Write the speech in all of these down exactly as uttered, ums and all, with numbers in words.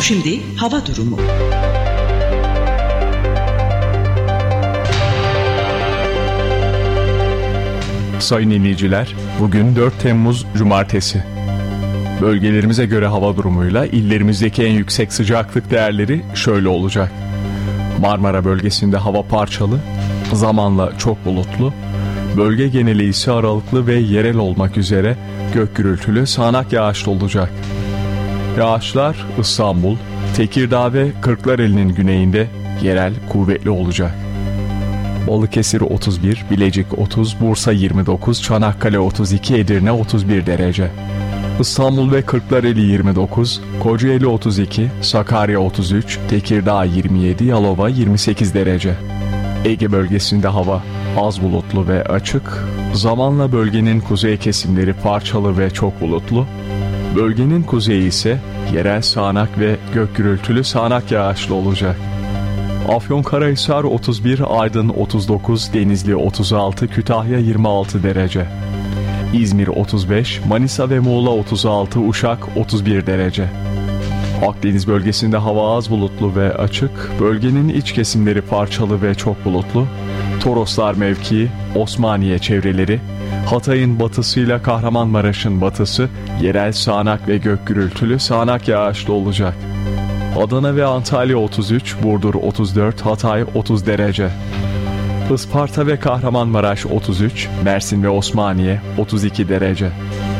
Şimdi hava durumu. Sayın dinleyiciler, bugün dört Temmuz Cumartesi. Bölgelerimize göre hava durumuyla illerimizdeki en yüksek sıcaklık değerleri şöyle olacak. Marmara bölgesinde hava parçalı, zamanla çok bulutlu, bölge geneli ise aralıklı ve yerel olmak üzere gök gürültülü sağanak yağışlı olacak. Yağışlar İstanbul, Tekirdağ ve Kırklareli'nin güneyinde yerel kuvvetli olacak. Balıkesir otuz bir, Bilecik otuz, Bursa yirmi dokuz, Çanakkale otuz iki, Edirne otuz bir derece. İstanbul ve Kırklareli yirmi dokuz, Kocaeli otuz iki, Sakarya otuz üç, Tekirdağ yirmi yedi, Yalova yirmi sekiz derece. Ege bölgesinde hava az bulutlu ve açık, zamanla bölgenin kuzey kesimleri parçalı ve çok bulutlu, bölgenin kuzeyi ise yerel sağanak ve gök gürültülü sağanak yağışlı olacak. Afyonkarahisar otuz bir, Aydın otuz dokuz, Denizli otuz altı, Kütahya yirmi altı derece. İzmir otuz beş, Manisa ve Muğla otuz altı, Uşak otuz bir derece. Akdeniz bölgesinde hava az bulutlu ve açık, bölgenin iç kesimleri parçalı ve çok bulutlu, Toroslar mevkii, Osmaniye çevreleri, Hatay'ın batısıyla Kahramanmaraş'ın batısı, yerel sağanak ve gök gürültülü sağanak yağışlı olacak. Adana ve Antalya otuz üç, Burdur otuz dört, Hatay otuz derece. Isparta ve Kahramanmaraş otuz üç, Mersin ve Osmaniye otuz iki derece.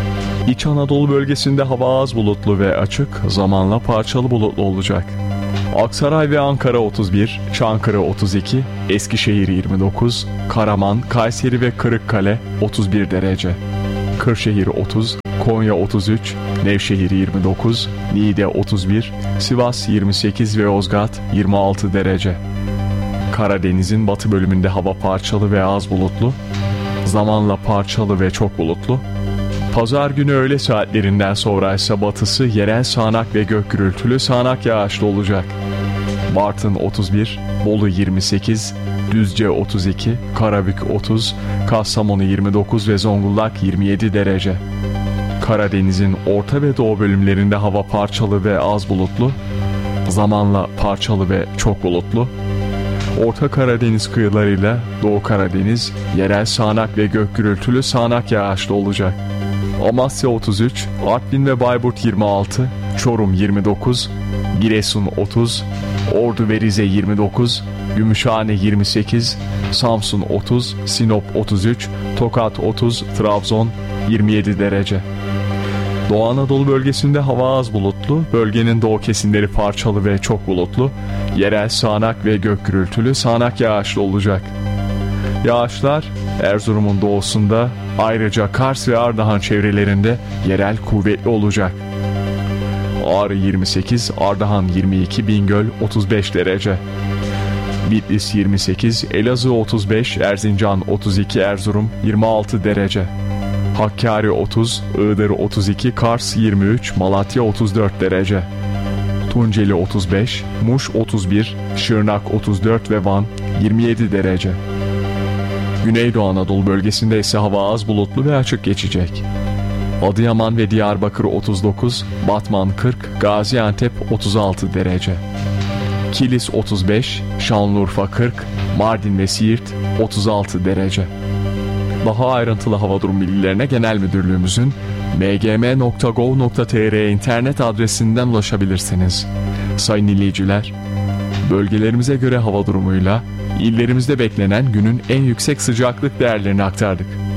İç Anadolu bölgesinde hava az bulutlu ve açık, zamanla parçalı bulutlu olacak. Aksaray ve Ankara otuz bir, Çankırı otuz iki, Eskişehir yirmi dokuz, Karaman, Kayseri ve Kırıkkale otuz bir derece. Kırşehir otuz, Konya otuz üç, Nevşehir yirmi dokuz, Niğde otuz bir, Sivas yirmi sekiz ve Yozgat yirmi altı derece. Karadeniz'in batı bölümünde hava parçalı ve az bulutlu, zamanla parçalı ve çok bulutlu. Pazar günü öğle saatlerinden sonra ise batısı yerel sağanak ve gök gürültülü sağanak yağışlı olacak. Bartın otuz bir, Bolu yirmi sekiz, Düzce otuz iki, Karabük otuz, Kastamonu yirmi dokuz ve Zonguldak yirmi yedi derece. Karadeniz'in orta ve doğu bölümlerinde hava parçalı ve az bulutlu, zamanla parçalı ve çok bulutlu. Orta Karadeniz kıyılarıyla Doğu Karadeniz yerel sağanak ve gök gürültülü sağanak yağışlı olacak. Amasya otuz üç, Artvin ve Bayburt yirmi altı, Çorum yirmi dokuz, Giresun otuz, Ordu ve Rize yirmi dokuz, Gümüşhane yirmi sekiz, Samsun otuz, Sinop otuz üç, Tokat otuz, Trabzon yirmi yedi derece. Doğu Anadolu bölgesinde hava az bulutlu, bölgenin doğu kesimleri parçalı ve çok bulutlu, yerel sağanak ve gök gürültülü sağanak yağışlı olacak. Yağışlar Erzurum'un doğusunda, ayrıca Kars ve Ardahan çevrelerinde yerel kuvvetli olacak. Ağrı yirmi sekiz, Ardahan yirmi iki, Bingöl otuz beş derece. Bitlis yirmi sekiz, Elazığ otuz beş, Erzincan otuz iki, Erzurum yirmi altı derece. Hakkari otuz, Iğdır otuz iki, Kars yirmi üç, Malatya otuz dört derece. Tunceli otuz beş, Muş otuz bir, Şırnak otuz dört ve Van yirmi yedi derece. Güneydoğu Anadolu bölgesinde ise hava az bulutlu ve açık geçecek. Adıyaman ve Diyarbakır otuz dokuz, Batman kırk, Gaziantep otuz altı derece. Kilis otuz beş, Şanlıurfa kırk, Mardin ve Siirt otuz altı derece. Daha ayrıntılı hava durum bilgilerine Genel Müdürlüğümüzün m g m nokta gov nokta t r internet adresinden ulaşabilirsiniz. Sayın dinleyiciler, bölgelerimize göre hava durumuyla illerimizde beklenen günün en yüksek sıcaklık değerlerini aktardık.